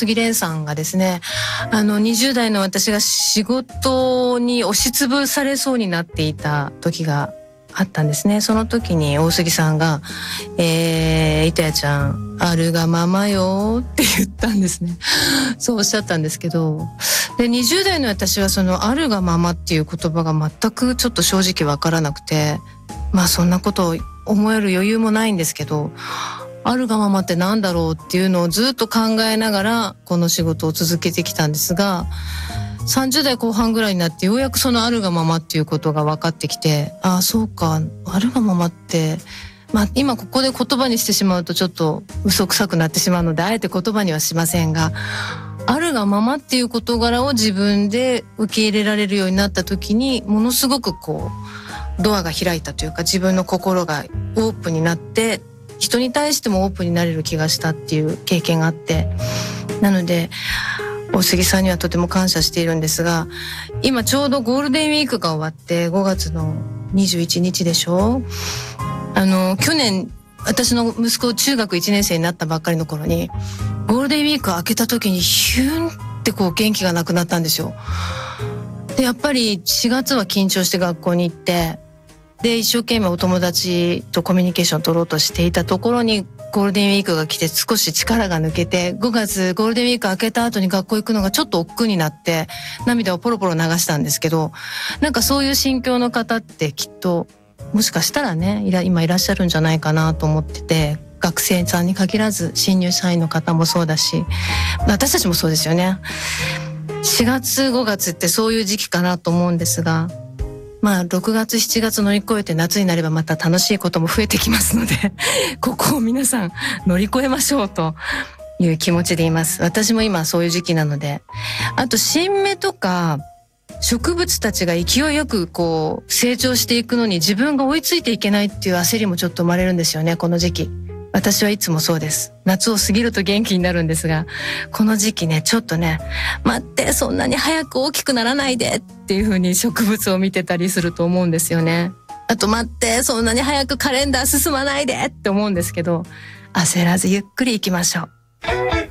杉蓮さんがですね、20代の私が仕事に押しつぶされそうになっていた時があったんですね。その時に大杉さんが、板谷ちゃん、あるがままよって言ったんですね。そうおっしゃったんですけど、で、20代の私はそのあるがままっていう言葉が全くちょっと正直わからなくて、まあそんなことを思える余裕もないんですけど、あるがままってなんだろうっていうのをずっと考えながらこの仕事を続けてきたんですが、30代後半ぐらいになってようやくそのあるがままっていうことが分かってきて、ああそうか、あるがままって、まあ今ここで言葉にしてしまうとちょっと嘘くさくなってしまうので、あえて言葉にはしませんが、あるがままっていう事柄を自分で受け入れられるようになった時に、ものすごくこうドアが開いたというか、自分の心がオープンになって人に対してもオープンになれる気がしたっていう経験があって、なので大杉さんにはとても感謝しているんですが、今ちょうどゴールデンウィークが終わって5月の21日でしょ。去年私の息子中学1年生になったばっかりの頃に、ゴールデンウィーク明けた時にヒュンってこう元気がなくなったんですよ。でやっぱり4月は緊張して学校に行って、で一生懸命お友達とコミュニケーションを取ろうとしていたところにゴールデンウィークが来て少し力が抜けて、5月ゴールデンウィーク明けた後に学校行くのがちょっと億劫になって涙をポロポロ流したんですけど、なんかそういう心境の方ってきっともしかしたらね、今いらっしゃるんじゃないかなと思ってて、学生さんに限らず新入社員の方もそうだし、私たちもそうですよね。4月5月ってそういう時期かなと思うんですが、まあ6月7月乗り越えて夏になればまた楽しいことも増えてきますのでここを皆さん乗り越えましょうという気持ちでいます。私も今そういう時期なので。あと新芽とか植物たちが勢いよくこう成長していくのに自分が追いついていけないっていう焦りもちょっと生まれるんですよね、この時期。私はいつもそうです。夏を過ぎると元気になるんですが、この時期ね、ちょっとね、待って、そんなに早く大きくならないでっていう風に植物を見てたりすると思うんですよね。あと待って、そんなに早くカレンダー進まないでって思うんですけど、焦らずゆっくり行きましょう。